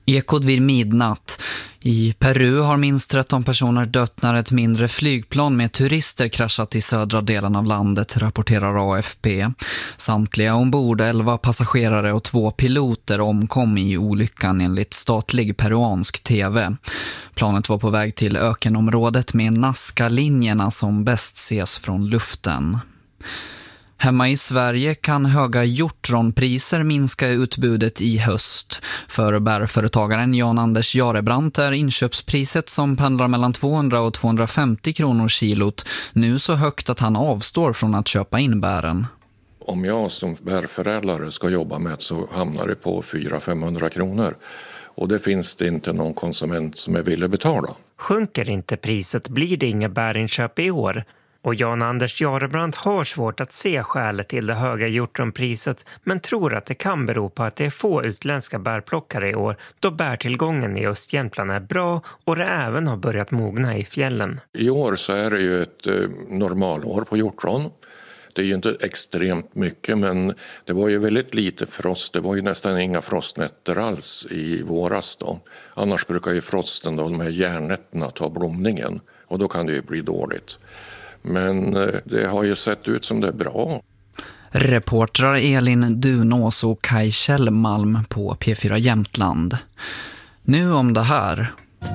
Ekot vid midnatt. I Peru har minst 13 personer dött när ett mindre flygplan med turister kraschat i södra delen av landet, rapporterar AFP. Samtliga ombord, 11 passagerare och 2 piloter omkom i olyckan enligt statlig peruansk TV. Planet var på väg till ökenområdet med Nazca-linjerna som bäst ses från luften. Hemma i Sverige kan höga hjortronpriser minska utbudet i höst. För bärföretagaren Jan-Anders Jarebrandt är inköpspriset som pendlar mellan 200 och 250 kronor kilot nu så högt att han avstår från att köpa in bären. Om jag som bärförädlare ska jobba med så hamnar det på 400-500 kronor. Och det finns det inte någon konsument som är villig betala. Sjunker inte priset blir det inga bärinköp i år. Och Jan-Anders Jarebrandt har svårt att se skälet till det höga hjortronpriset men tror att det kan bero på att det är få utländska bärplockare i år då bärtillgången i Östjämtland är bra och det även har börjat mogna i fjällen. I år så är det ju ett normalår på hjortron. Det är ju inte extremt mycket men det var ju väldigt lite frost. Det var ju nästan inga frostnätter alls i våras då. Annars brukar ju frosten då, de här järnnätterna, ta blomningen och då kan det ju bli dåligt. Men det har ju sett ut som det är bra. Reportrar Elin Dunås och Kaj Kjellmalm på P4 Jämtland. Nu om det här.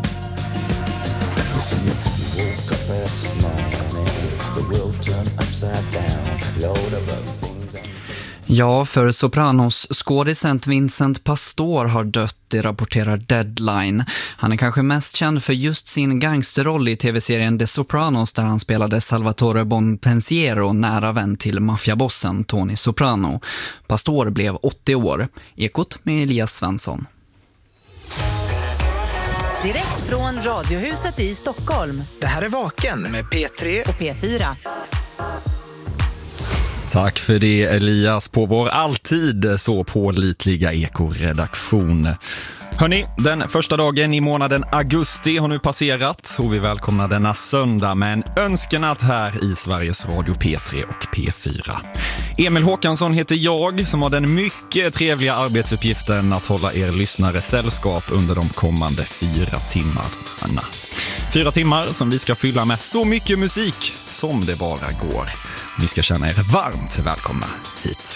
Ja, för Sopranos skådisen Vincent Pastor har dött, det rapporterar Deadline. Han är kanske mest känd för just sin gangsterroll i tv-serien The Sopranos där han spelade Salvatore Bonpensiero, nära vän till maffiabossen Tony Soprano. Pastor blev 80 år. Ekot med Elias Svensson. Direkt från Radiohuset i Stockholm. Det här är Vaken med P3 och P4. Tack för det Elias på vår alltid så pålitliga Eko-redaktion. Hörrni, den första dagen i månaden augusti har nu passerat och vi välkomnar denna söndag med en önskenatt här i Sveriges Radio P3 och P4. Emil Håkansson heter jag som har den mycket trevliga arbetsuppgiften att hålla er lyssnare sällskap under de kommande 4 timmarna. 4 timmar som vi ska fylla med så mycket musik som det bara går. Ni ska känna er varmt välkomna hit.